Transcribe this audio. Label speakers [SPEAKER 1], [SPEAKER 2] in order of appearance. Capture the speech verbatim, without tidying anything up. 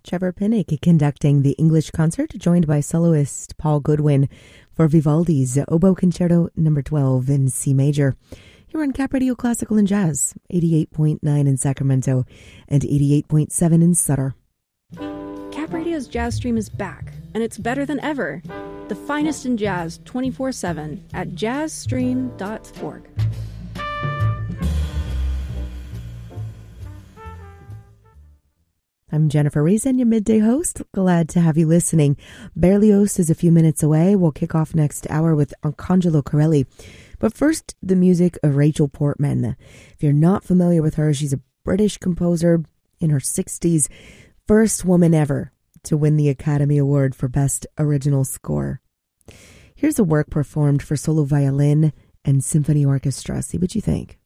[SPEAKER 1] Trevor Pinnock conducting the English concert, joined by soloist Paul Goodwin for Vivaldi's Oboe Concerto number twelve in C major. You're on Cap Radio Classical and Jazz, eighty-eight point nine in Sacramento and eighty-eight point seven in Sutter.
[SPEAKER 2] Cap Radio's Jazz Stream is back, and it's better than ever. The finest in jazz twenty-four seven at jazz stream dot org.
[SPEAKER 1] I'm Jennifer Reason, your midday host. Glad to have you listening. Berlioz is a few minutes away. We'll kick off next hour with Arcangelo Corelli. But first, the music of Rachel Portman. If you're not familiar with her, she's a British composer in her sixties, first woman ever to win the Academy Award for Best Original Score. Here's a work performed for solo violin and symphony orchestra. See what you think.